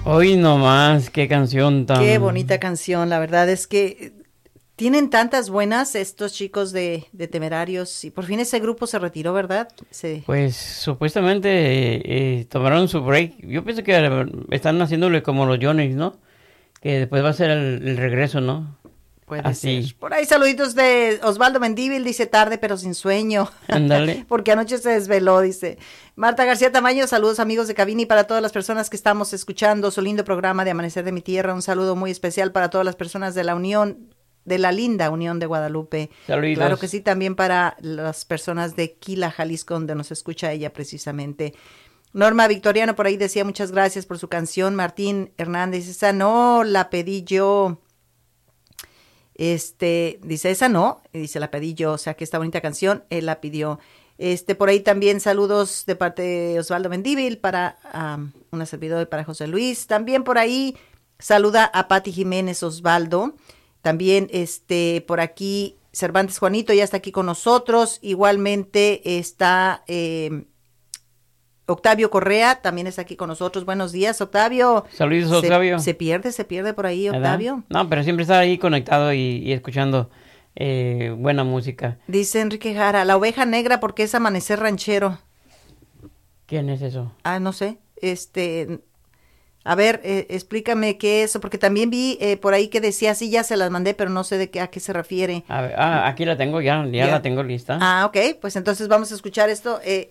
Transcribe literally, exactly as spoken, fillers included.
Hoy nomás, qué canción tan... Qué bonita canción, la verdad es que tienen tantas buenas estos chicos de, de Temerarios y por fin ese grupo se retiró, ¿verdad? Se... Pues supuestamente eh, eh, tomaron su break. Yo pienso que eh, están haciéndole como los Johnny's, ¿no? Que después va a ser el, el regreso, ¿no? Puede Así. ser. Por ahí saluditos de Osvaldo Mendívil, dice tarde pero sin sueño. Ándale. Porque anoche se desveló, dice. Marta García Tamayo, saludos amigos de cabina y para todas las personas que estamos escuchando su lindo programa de Amanecer de mi Tierra. Un saludo muy especial para todas las personas de la Unión, de la linda Unión de Guadalupe. Saludos. Claro que sí, también para las personas de Quila, Jalisco, donde nos escucha ella precisamente. Norma Victoriano por ahí decía muchas gracias por su canción. Martín Hernández, esa no la pedí yo. Este, dice, esa no, y dice, la pedí yo, o sea que esta bonita canción, él la pidió. Este, por ahí también saludos de parte de Osvaldo Mendívil para um, una servidora y para José Luis. También por ahí saluda a Pati Jiménez Osvaldo. También este, por aquí Cervantes Juanito ya está aquí con nosotros. Igualmente está eh, Octavio Correa, también está aquí con nosotros. Buenos días, Octavio. Saludos, se, Octavio. Se pierde, se pierde por ahí, Octavio. ¿Verdad? No, pero siempre está ahí conectado y, y escuchando eh, buena música. Dice Enrique Jara, la oveja negra porque es amanecer ranchero. ¿Quién es eso? Ah, no sé. Este, a ver, eh, explícame qué es eso, porque también vi eh, por ahí que decía, sí, ya se las mandé, pero no sé de qué, a qué se refiere. A ver, ah, aquí la tengo, ya, ya, ya la tengo lista. Ah, ok, pues entonces vamos a escuchar esto. Eh,